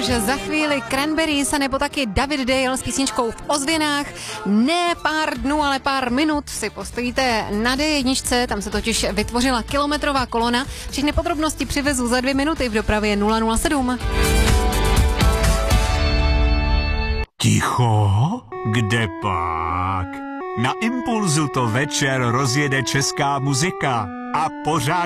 že za chvíli Cranberries a nebo taky David Dale s písničkou V ozvěnách. Ne pár dnů, ale pár minut si postojíte na D1, tam se totiž vytvořila kilometrová kolona. Všechny podrobnosti přivezu za 2 minuty v dopravě 007. Ticho? Kde pak? Na Impulzu to večer rozjede česká muzika a pořád